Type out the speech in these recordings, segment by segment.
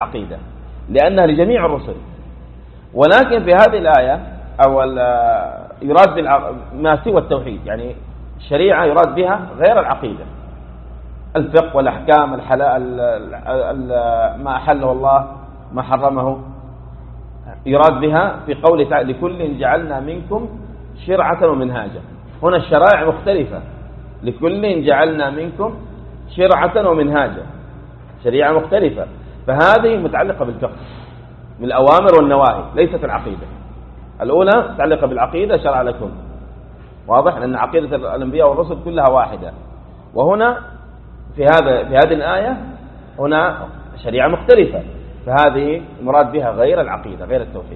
العقيدة لأنها لجميع الرسل. ولكن في هذه الآية أو يراد ما سوى التوحيد، يعني الشريعة يراد بها غير العقيدة، الفقه والأحكام، ما أحله الله ما حرمه، يراد بها في قوله تعالى لكل جعلنا منكم شرعة ومنهاجا. هنا الشرائع مختلفة، لكل جعلنا منكم شرعة ومنهاجا، شريعة مختلفة، فهذه متعلقة بالفقه من الأوامر والنواهي، ليست العقيدة. الأولى متعلقة بالعقيدة، شرع لكم، واضح، لأن عقيدة الأنبياء والرسل كلها واحدة. وهنا في هذه الآية هنا شريعة مختلفة، فهذه المراد بها غير العقيدة، غير التوحيد.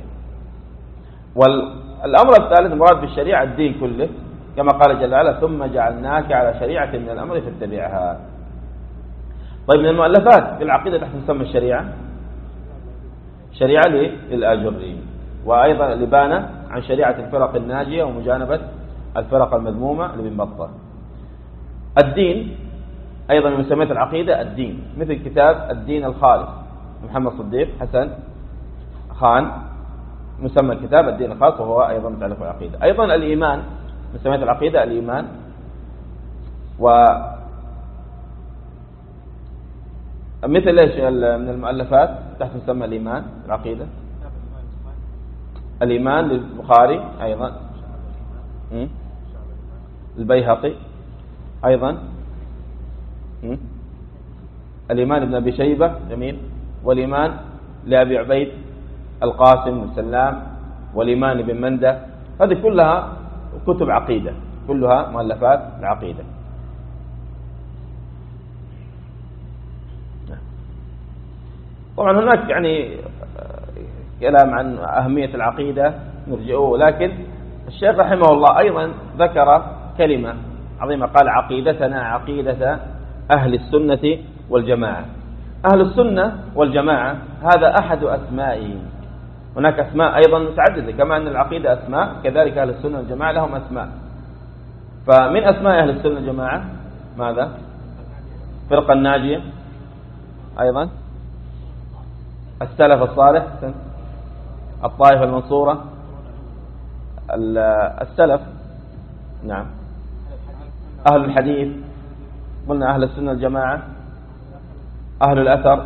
والأمر الثالث المراد بالشريعة الدين كله، كما قال جل وعلا ثم جعلناك على شريعة من الأمر فاتبعها. طيب، من المؤلفات في العقيدة تحت مسمى الشريعة شريعة للآجري، وأيضا الإبانة عن شريعة الفرق الناجية ومجانبة الفرق المذمومة لابن بطة. الدين أيضا من مسميات العقيدة الدين، مثل كتاب الدين الخالص محمد صديق حسن خان، مسمى الكتاب الدين الخالص، وهو أيضا متعلق بالعقيدة. أيضا الإيمان من مسميات العقيدة الإيمان، مثل ايش من المؤلفات تحت مسمى الإيمان العقيدة؟ الإيمان للبخاري أيضا، البيهقي أيضا، الإيمان ابن أبي شيبة جميل، والإيمان لأبي عبيد القاسم بن سلام، والإيمان ابن مندة. هذه كلها كتب عقيدة، كلها مؤلفات العقيدة. طبعا هناك يعني كلام عن أهمية العقيدة نرجعه، لكن الشيخ رحمه الله أيضا ذكر كلمة عظيمة، قال عقيدتنا عقيدة أهل السنة والجماعة. أهل السنة والجماعة هذا أحد أسمائه، هناك أسماء أيضا متعددة، كما أن العقيدة أسماء كذلك أهل السنة والجماعة لهم أسماء. فمن أسماء أهل السنة والجماعة ماذا؟ فرقة الناجية، أيضا السلف الصالح، الطائفة المنصورة، السلف، نعم، أهل الحديث، قلنا أهل السنة والجماعة، أهل الأثر،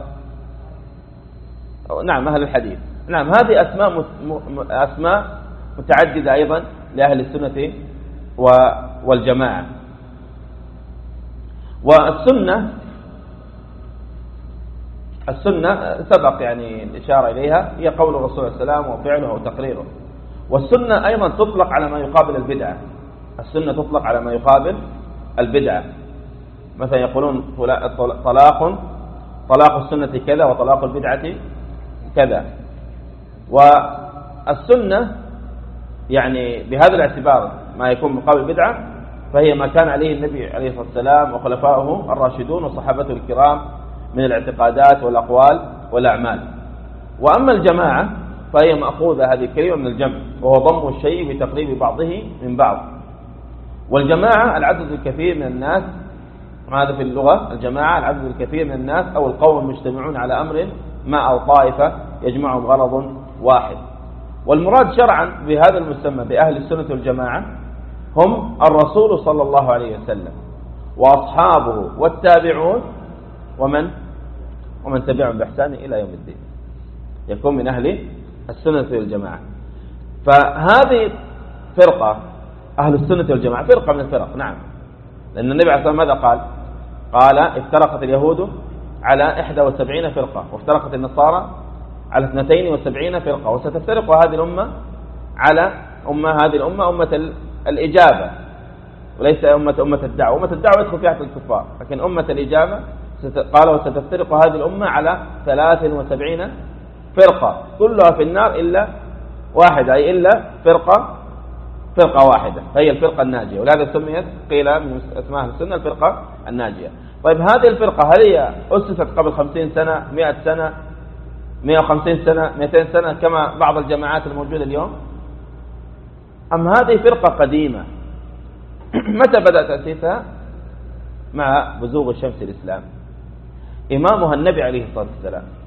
نعم، أهل الحديث، نعم. هذه أسماء متعددة أيضا لأهل السنة والجماعة. والسنة سبق يعني الإشارة إليها، هي قول الرسول صلى الله عليه وسلم وفعله وتقريره. والسنة أيضا تطلق على ما يقابل البدعة، السنة تطلق على ما يقابل البدعة. مثلا يقولون طلاق السنة كذا وطلاق البدعة كذا. والسنة يعني بهذا الاعتبار ما يكون مقابل البدعة، فهي ما كان عليه النبي عليه الصلاة والسلام وخلفائه الراشدون وصحابته الكرام من الاعتقادات والأقوال والأعمال. وأما الجماعة فهي مأخوذة هذه الكلمة من الجمع، وهو ضم الشيء بتقريب بعضه من بعض. والجماعة العدد الكثير من الناس، هذا في اللغة الجماعة العدد الكثير من الناس أو القوم المجتمعون على أمر ما أو طائفة يجمعهم غرض واحد. والمراد شرعا بهذا المسمى بأهل السنة والجماعة هم الرسول صلى الله عليه وسلم وأصحابه والتابعون ومن تبعهم بإحسان إلى يوم الدين، يكون من أهل السنة والجماعة. فهذه فرقة أهل السنة والجماعة فرقة من الفرق، نعم، لأن النبي عليه الصلاة والسلام ماذا قال افترقت اليهود على 71 فرقة، وافترقت النصارى على 72 فرقة، وستفترق هذه الأمة على أمة الإجابة، وليس أمة الدعوة. أمة الدعوة يدخل فيها الكفار، لكن أمة الإجابة قال وستفترق هذه الأمة على 73 فرقة كلها في النار إلا واحدة، أي إلا فرقة واحدة، فهي الفرقة الناجية. ولهذا سميت قيل من اسمها السنة الفرقة الناجية. طيب، هذه الفرقة هل هي أسست قبل 50 سنة 100 سنة 150 سنة 200 سنة كما بعض الجماعات الموجودة اليوم، أم هذه فرقة قديمة؟ متى بدأ تأسيسها؟ مع بزوغ الشمس الإسلام، إمامها النبي عليه الصلاة والسلام.